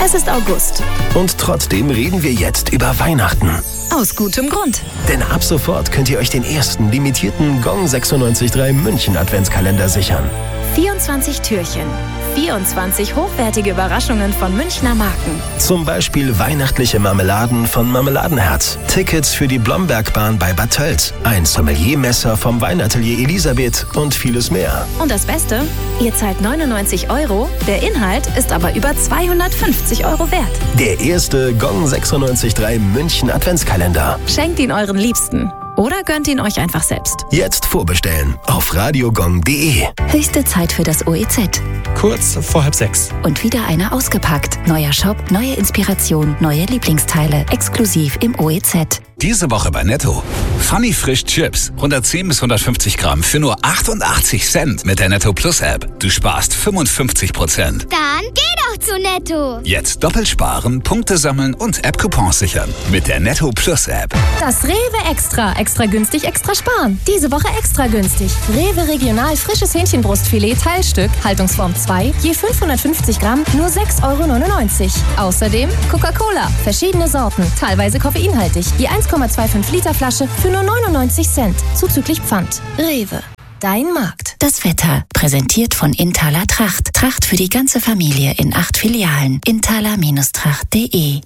Es ist August. Und trotzdem reden wir jetzt über Weihnachten. Aus gutem Grund. Denn ab sofort könnt ihr euch den ersten limitierten Gong 96.3 München Adventskalender sichern. 24 Türchen. 24 hochwertige Überraschungen von Münchner Marken. Zum Beispiel weihnachtliche Marmeladen von Marmeladenherz, Tickets für die Blombergbahn bei Bad Tölz, ein Sommeliermesser vom Weinatelier Elisabeth und vieles mehr. Und das Beste? Ihr zahlt 99 €, der Inhalt ist aber über 250 € wert. Der erste Gong 96.3 München Adventskalender. Schenkt ihn euren Liebsten. Oder gönnt ihn euch einfach selbst. Jetzt vorbestellen auf radiogong.de. Höchste Zeit für das OEZ. Kurz vor 5:30. Und wieder einer ausgepackt. Neuer Shop, neue Inspiration, neue Lieblingsteile. Exklusiv im OEZ. Diese Woche bei Netto. Funny Frisch Chips. 110 bis 150 Gramm für nur 88 Cent mit der Netto Plus App. Du sparst 55%. Dann geh doch zu Netto. Jetzt doppelt sparen, Punkte sammeln und App-Coupons sichern. Mit der Netto Plus App. Das Rewe Extra. Extra günstig, extra sparen. Diese Woche extra günstig. Rewe Regional frisches Hähnchenbrustfilet Teilstück, Haltungsform 2, je 550 Gramm, nur 6,99 €. Außerdem Coca-Cola, verschiedene Sorten, teilweise koffeinhaltig, je 1,25 Liter Flasche für nur 99 Cent, zuzüglich Pfand. Rewe. Dein Markt. Das Wetter, präsentiert von Inthaler Tracht. Tracht für die ganze Familie in 8 Filialen. inthaler-tracht.de.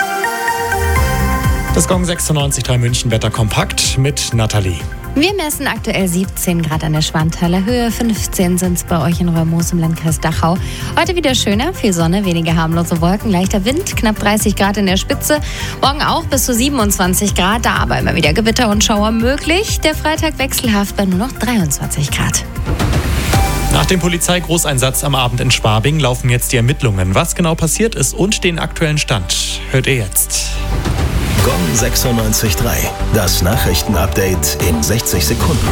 Das Gong 96.3 München Wetter kompakt mit Nathalie. Wir messen aktuell 17 Grad an der Schwanthaler Höhe, 15 sind es bei euch in Röhrmoos im Landkreis Dachau. Heute wieder schöner, viel Sonne, wenige harmlose Wolken, leichter Wind, knapp 30 Grad in der Spitze. Morgen auch bis zu 27 Grad, da aber immer wieder Gewitter und Schauer möglich. Der Freitag wechselhaft bei nur noch 23 Grad. Nach dem Polizeigroßeinsatz am Abend in Schwabing laufen jetzt die Ermittlungen. Was genau passiert ist und den aktuellen Stand, hört ihr jetzt. Gong 96.3, das Nachrichtenupdate in 60 Sekunden.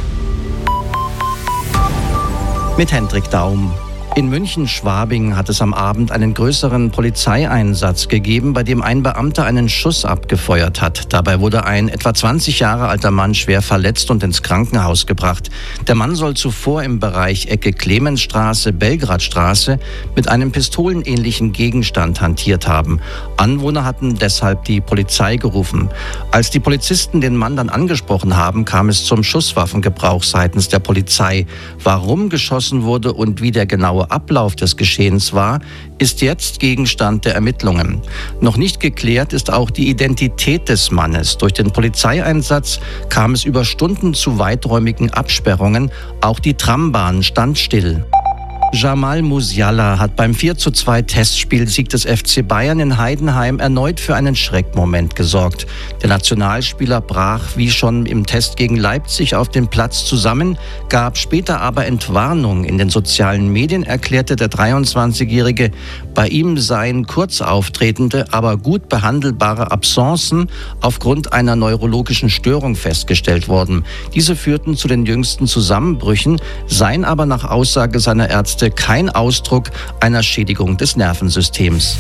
Mit Hendrik Daum. In München-Schwabing hat es am Abend einen größeren Polizeieinsatz gegeben, bei dem ein Beamter einen Schuss abgefeuert hat. Dabei wurde ein etwa 20 Jahre alter Mann schwer verletzt und ins Krankenhaus gebracht. Der Mann soll zuvor im Bereich Ecke Clemensstraße, Belgradstraße mit einem pistolenähnlichen Gegenstand hantiert haben. Anwohner hatten deshalb die Polizei gerufen. Als die Polizisten den Mann dann angesprochen haben, kam es zum Schusswaffengebrauch seitens der Polizei. Warum geschossen wurde und wie der genaue Ablauf des Geschehens war, ist jetzt Gegenstand der Ermittlungen. Noch nicht geklärt ist auch die Identität des Mannes. Durch den Polizeieinsatz kam es über Stunden zu weiträumigen Absperrungen. Auch die Trambahn stand still. Jamal Musiala hat beim 4:2 Testspielsieg des FC Bayern in Heidenheim erneut für einen Schreckmoment gesorgt. Der Nationalspieler brach wie schon im Test gegen Leipzig auf dem Platz zusammen, gab später aber Entwarnung. In den sozialen Medien erklärte der 23-Jährige, bei ihm seien kurz auftretende, aber gut behandelbare Absencen aufgrund einer neurologischen Störung festgestellt worden. Diese führten zu den jüngsten Zusammenbrüchen, seien aber nach Aussage seiner Ärzte kein Ausdruck einer Schädigung des Nervensystems.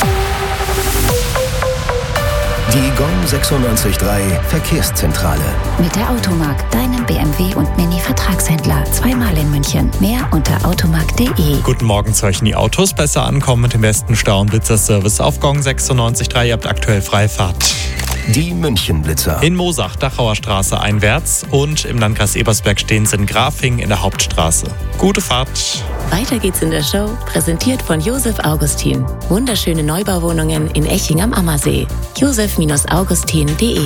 Die Gong 96.3 Verkehrszentrale. Mit der Automark, deinem BMW und Mini-Vertragshändler. Zweimal in München. Mehr unter automark.de. Guten Morgen zu euch in die Autos. Besser ankommen mit dem besten Stau- und Blitzerservice auf Gong 96.3. Ihr habt aktuell Freifahrt. Die München-Blitzer. In Moosach, Dachauer Straße einwärts und im Landkreis Ebersberg stehen sie in Grafing in der Hauptstraße. Gute Fahrt. Weiter geht's in der Show, präsentiert von Josef Augustin. Wunderschöne Neubauwohnungen in Eching am Ammersee. josef-augustin.de.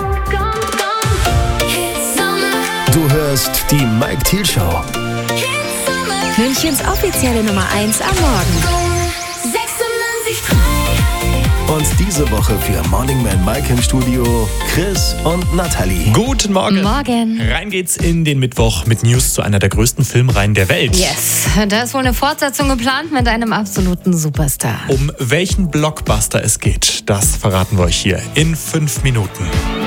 Du hörst die Mike Thiel Show. Münchens offizielle Nummer 1 am Morgen. Und diese Woche für Morning Man Mike im Studio Chris und Nathalie. Guten Morgen. Morgen. Rein geht's in den Mittwoch mit News zu einer der größten Filmreihen der Welt. Yes, da ist wohl eine Fortsetzung geplant mit einem absoluten Superstar. Um welchen Blockbuster es geht, das verraten wir euch hier in 5 Minuten.